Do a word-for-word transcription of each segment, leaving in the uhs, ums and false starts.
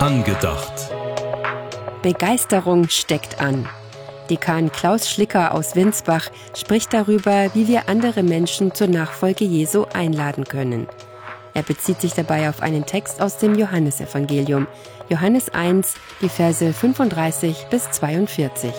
Angedacht. Begeisterung steckt an. Dekan Klaus Schlicker aus Winsbach spricht darüber, wie wir andere Menschen zur Nachfolge Jesu einladen können. Er bezieht sich dabei auf einen Text aus dem Johannesevangelium, Johannes eins, die Verse fünfunddreißig bis zweiundvierzig.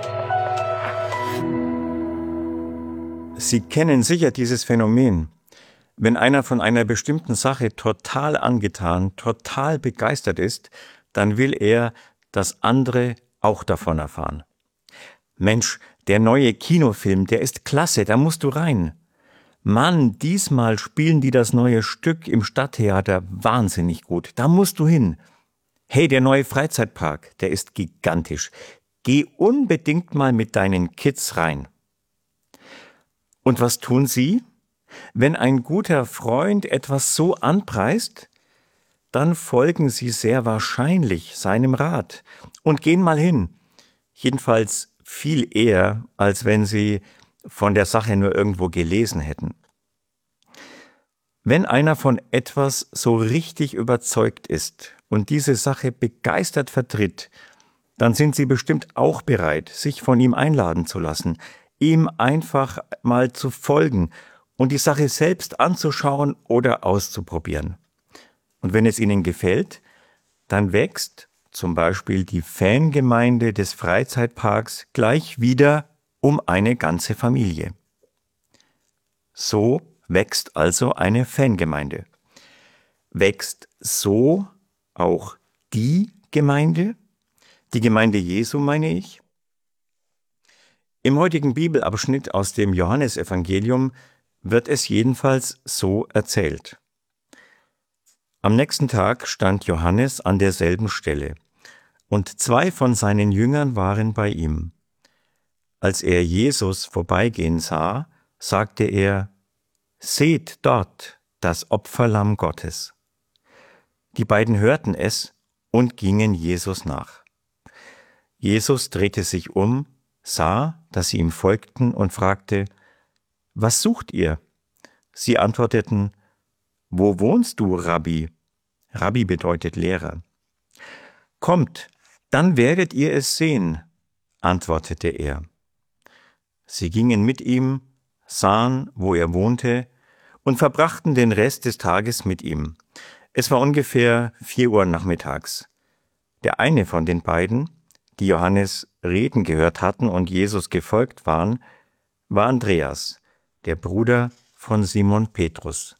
Sie kennen sicher dieses Phänomen. Wenn einer von einer bestimmten Sache total angetan, total begeistert ist, dann will er, dass andere auch davon erfahren. Mensch, der neue Kinofilm, der ist klasse, da musst du rein. Mann, diesmal spielen die das neue Stück im Stadttheater wahnsinnig gut, da musst du hin. Hey, der neue Freizeitpark, der ist gigantisch. Geh unbedingt mal mit deinen Kids rein. Und was tun sie? Wenn ein guter Freund etwas so anpreist, dann folgen sie sehr wahrscheinlich seinem Rat und gehen mal hin. Jedenfalls viel eher, als wenn sie von der Sache nur irgendwo gelesen hätten. Wenn einer von etwas so richtig überzeugt ist und diese Sache begeistert vertritt, dann sind sie bestimmt auch bereit, sich von ihm einladen zu lassen, ihm einfach mal zu folgen und die Sache selbst anzuschauen oder auszuprobieren. Und wenn es ihnen gefällt, dann wächst zum Beispiel die Fangemeinde des Freizeitparks gleich wieder um eine ganze Familie. So wächst also eine Fangemeinde. Wächst so auch die Gemeinde? Die Gemeinde Jesu, meine ich? Im heutigen Bibelabschnitt aus dem Johannesevangelium wird es jedenfalls so erzählt. Am nächsten Tag stand Johannes an derselben Stelle, und zwei von seinen Jüngern waren bei ihm. Als er Jesus vorbeigehen sah, sagte er: Seht dort das Opferlamm Gottes. Die beiden hörten es und gingen Jesus nach. Jesus drehte sich um, sah, dass sie ihm folgten und fragte: Was sucht ihr? Sie antworteten: Wo wohnst du, Rabbi? Rabbi bedeutet Lehrer. Kommt, dann werdet ihr es sehen, antwortete er. Sie gingen mit ihm, sahen, wo er wohnte, und verbrachten den Rest des Tages mit ihm. Es war ungefähr vier Uhr nachmittags. Der eine von den beiden, die Johannes reden gehört hatten und Jesus gefolgt waren, war Andreas, der Bruder von Simon Petrus.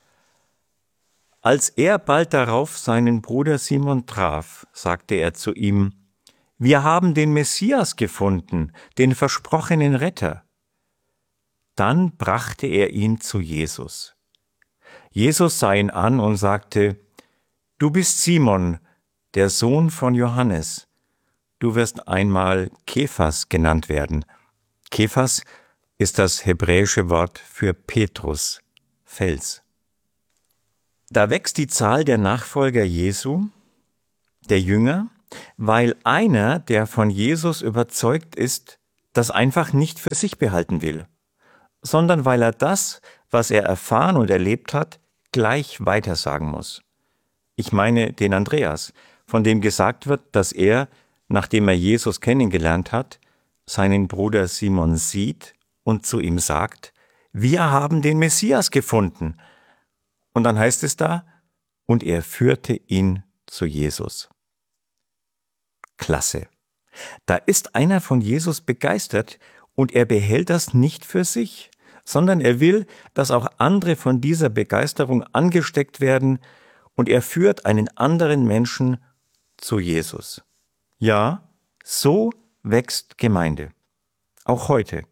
Als er bald darauf seinen Bruder Simon traf, sagte er zu ihm: Wir haben den Messias gefunden, den versprochenen Retter. Dann brachte er ihn zu Jesus. Jesus sah ihn an und sagte: Du bist Simon, der Sohn von Johannes. Du wirst einmal Kephas genannt werden. Kephas ist das hebräische Wort für Petrus, Fels. Da wächst die Zahl der Nachfolger Jesu, der Jünger, weil einer, der von Jesus überzeugt ist, das einfach nicht für sich behalten will, sondern weil er das, was er erfahren und erlebt hat, gleich weitersagen muss. Ich meine den Andreas, von dem gesagt wird, dass er, nachdem er Jesus kennengelernt hat, seinen Bruder Simon sieht und zu ihm sagt: Wir haben den Messias gefunden. Und dann heißt es da: Und er führte ihn zu Jesus. Klasse. Da ist einer von Jesus begeistert und er behält das nicht für sich, sondern er will, dass auch andere von dieser Begeisterung angesteckt werden, und er führt einen anderen Menschen zu Jesus. Ja, so wächst Gemeinde. Auch heute.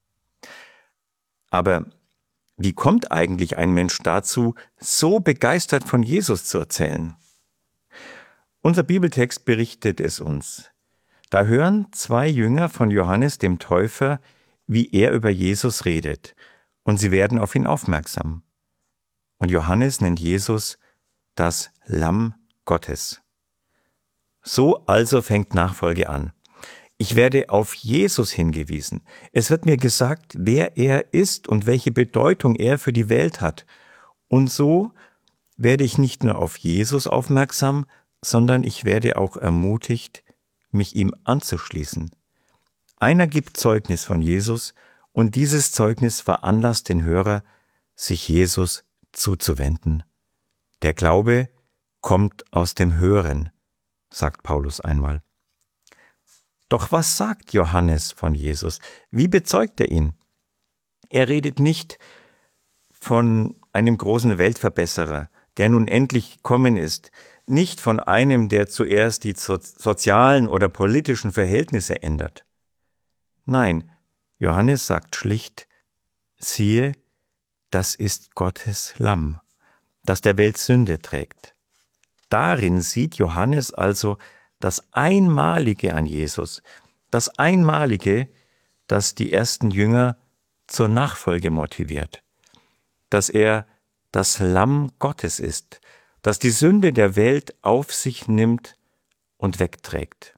Aber wie kommt eigentlich ein Mensch dazu, so begeistert von Jesus zu erzählen? Unser Bibeltext berichtet es uns. Da hören zwei Jünger von Johannes dem Täufer, wie er über Jesus redet, und sie werden auf ihn aufmerksam. Und Johannes nennt Jesus das Lamm Gottes. So also fängt Nachfolge an. Ich werde auf Jesus hingewiesen. Es wird mir gesagt, wer er ist und welche Bedeutung er für die Welt hat. Und so werde ich nicht nur auf Jesus aufmerksam, sondern ich werde auch ermutigt, mich ihm anzuschließen. Einer gibt Zeugnis von Jesus und dieses Zeugnis veranlasst den Hörer, sich Jesus zuzuwenden. Der Glaube kommt aus dem Hören, sagt Paulus einmal. Doch was sagt Johannes von Jesus? Wie bezeugt er ihn? Er redet nicht von einem großen Weltverbesserer, der nun endlich kommen ist, nicht von einem, der zuerst die so- sozialen oder politischen Verhältnisse ändert. Nein, Johannes sagt schlicht, siehe, das ist Gottes Lamm, das der Welt Sünde trägt. Darin sieht Johannes also das Einmalige an Jesus, das Einmalige, das die ersten Jünger zur Nachfolge motiviert, dass er das Lamm Gottes ist, das die Sünde der Welt auf sich nimmt und wegträgt.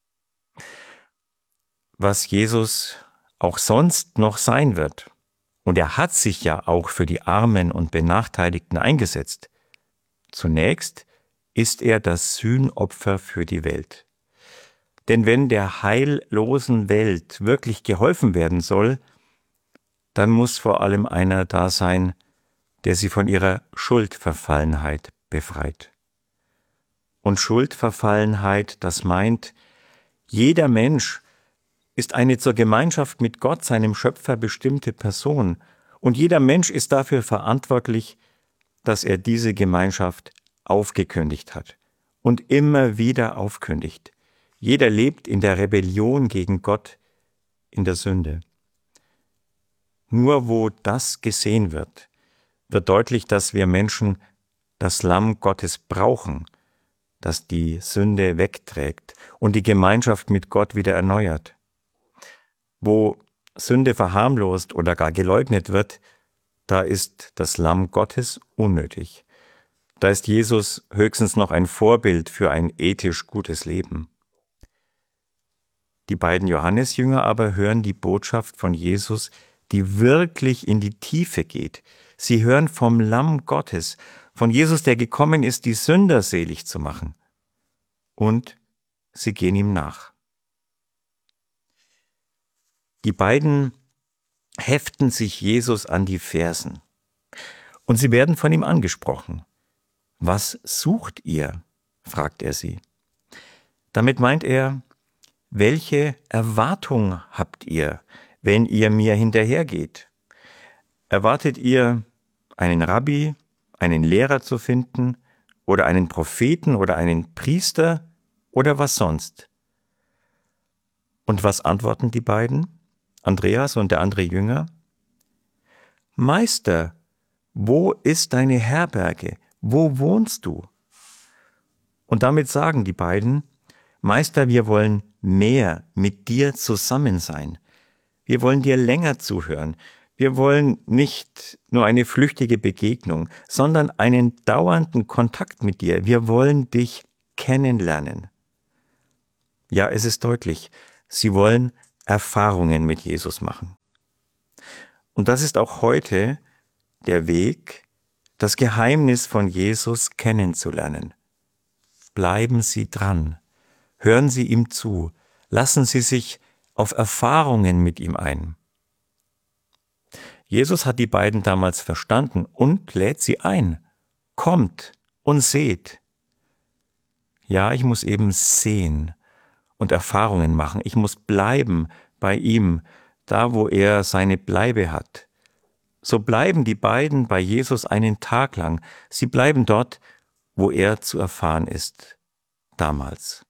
Was Jesus auch sonst noch sein wird, und er hat sich ja auch für die Armen und Benachteiligten eingesetzt, zunächst ist er das Sühnopfer für die Welt. Denn wenn der heillosen Welt wirklich geholfen werden soll, dann muss vor allem einer da sein, der sie von ihrer Schuldverfallenheit befreit. Und Schuldverfallenheit, das meint, jeder Mensch ist eine zur Gemeinschaft mit Gott, seinem Schöpfer, bestimmte Person. Und jeder Mensch ist dafür verantwortlich, dass er diese Gemeinschaft aufgekündigt hat und immer wieder aufkündigt. Jeder lebt in der Rebellion gegen Gott, in der Sünde. Nur wo das gesehen wird, wird deutlich, dass wir Menschen das Lamm Gottes brauchen, das die Sünde wegträgt und die Gemeinschaft mit Gott wieder erneuert. Wo Sünde verharmlost oder gar geleugnet wird, da ist das Lamm Gottes unnötig. Da ist Jesus höchstens noch ein Vorbild für ein ethisch gutes Leben. Die beiden Johannesjünger aber hören die Botschaft von Jesus, die wirklich in die Tiefe geht. Sie hören vom Lamm Gottes, von Jesus, der gekommen ist, die Sünder selig zu machen. Und sie gehen ihm nach. Die beiden heften sich Jesus an die Fersen und sie werden von ihm angesprochen. Was sucht ihr? Fragt er sie. Damit meint er, welche Erwartung habt ihr, wenn ihr mir hinterhergeht? Erwartet ihr, einen Rabbi, einen Lehrer zu finden oder einen Propheten oder einen Priester oder was sonst? Und was antworten die beiden, Andreas und der andere Jünger? Meister, wo ist deine Herberge? Wo wohnst du? Und damit sagen die beiden, Meister, wir wollen mehr mit dir zusammen sein. Wir wollen dir länger zuhören. Wir wollen nicht nur eine flüchtige Begegnung, sondern einen dauernden Kontakt mit dir. Wir wollen dich kennenlernen. Ja, es ist deutlich, sie wollen Erfahrungen mit Jesus machen. Und das ist auch heute der Weg, das Geheimnis von Jesus kennenzulernen. Bleiben Sie dran, hören Sie ihm zu, lassen Sie sich auf Erfahrungen mit ihm ein. Jesus hat die beiden damals verstanden und lädt sie ein. Kommt und seht. Ja, ich muss eben sehen und Erfahrungen machen. Ich muss bleiben bei ihm, da wo er seine Bleibe hat. So bleiben die beiden bei Jesus einen Tag lang. Sie bleiben dort, wo er zu erfahren ist, damals.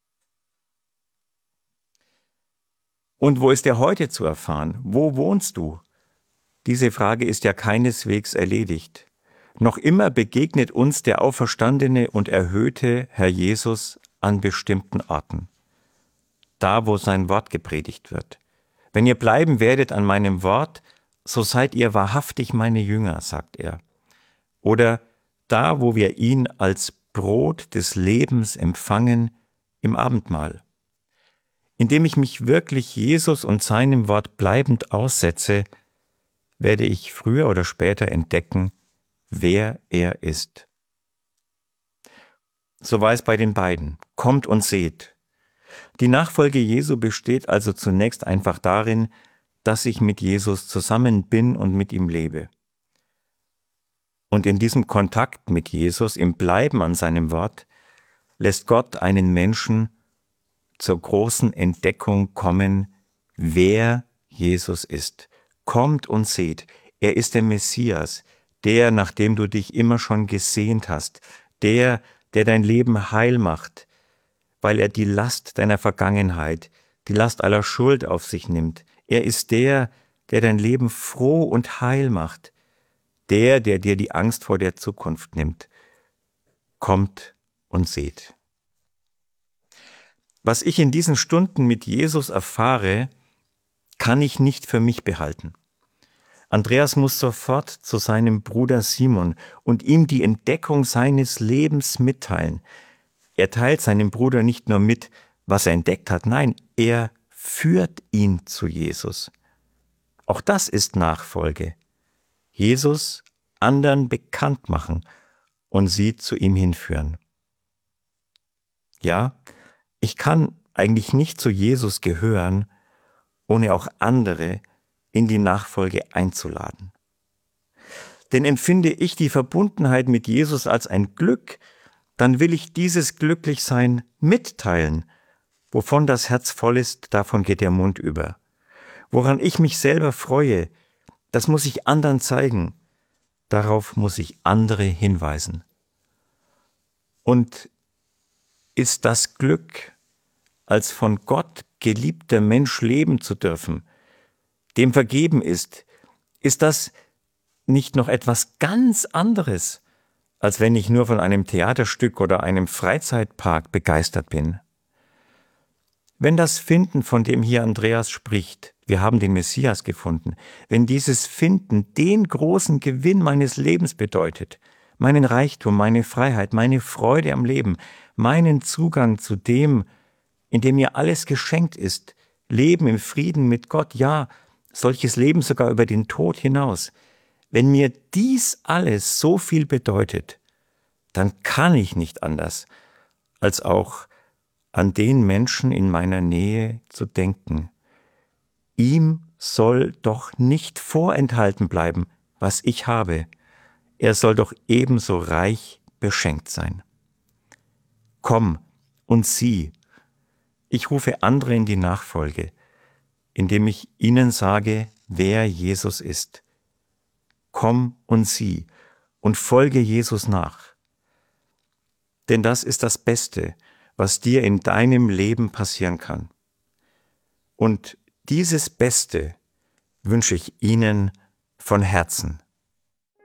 Und wo ist er heute zu erfahren? Wo wohnst du? Diese Frage ist ja keineswegs erledigt. Noch immer begegnet uns der auferstandene und erhöhte Herr Jesus an bestimmten Orten. Da, wo sein Wort gepredigt wird. Wenn ihr bleiben werdet an meinem Wort, so seid ihr wahrhaftig meine Jünger, sagt er. Oder da, wo wir ihn als Brot des Lebens empfangen im Abendmahl. Indem ich mich wirklich Jesus und seinem Wort bleibend aussetze, werde ich früher oder später entdecken, wer er ist. So war es bei den beiden. Kommt und seht. Die Nachfolge Jesu besteht also zunächst einfach darin, dass ich mit Jesus zusammen bin und mit ihm lebe. Und in diesem Kontakt mit Jesus, im Bleiben an seinem Wort, lässt Gott einen Menschen zur großen Entdeckung kommen, wer Jesus ist. Kommt und seht, er ist der Messias, der, nach dem du dich immer schon gesehnt hast, der, der dein Leben heil macht, weil er die Last deiner Vergangenheit, die Last aller Schuld auf sich nimmt. Er ist der, der dein Leben froh und heil macht, der, der dir die Angst vor der Zukunft nimmt. Kommt und seht. Was ich in diesen Stunden mit Jesus erfahre, kann ich nicht für mich behalten. Andreas muss sofort zu seinem Bruder Simon und ihm die Entdeckung seines Lebens mitteilen. Er teilt seinem Bruder nicht nur mit, was er entdeckt hat, nein, er führt ihn zu Jesus. Auch das ist Nachfolge. Jesus anderen bekannt machen und sie zu ihm hinführen. Ja, ich kann eigentlich nicht zu Jesus gehören, ohne auch andere in die Nachfolge einzuladen. Denn empfinde ich die Verbundenheit mit Jesus als ein Glück, dann will ich dieses Glücklichsein mitteilen. Wovon das Herz voll ist, davon geht der Mund über. Woran ich mich selber freue, das muss ich anderen zeigen. Darauf muss ich andere hinweisen. Und ist das Glück, als von Gott geliebter Mensch leben zu dürfen, dem vergeben ist, ist das nicht noch etwas ganz anderes, als wenn ich nur von einem Theaterstück oder einem Freizeitpark begeistert bin? Wenn das Finden, von dem hier Andreas spricht, wir haben den Messias gefunden, wenn dieses Finden den großen Gewinn meines Lebens bedeutet, meinen Reichtum, meine Freiheit, meine Freude am Leben, meinen Zugang zu dem, in dem mir alles geschenkt ist, Leben im Frieden mit Gott, ja, solches Leben sogar über den Tod hinaus. Wenn mir dies alles so viel bedeutet, dann kann ich nicht anders, als auch an den Menschen in meiner Nähe zu denken. Ihm soll doch nicht vorenthalten bleiben, was ich habe. Er soll doch ebenso reich beschenkt sein. Komm und sieh. Ich rufe andere in die Nachfolge, indem ich ihnen sage, wer Jesus ist. Komm und sieh und folge Jesus nach. Denn das ist das Beste, was dir in deinem Leben passieren kann. Und dieses Beste wünsche ich Ihnen von Herzen.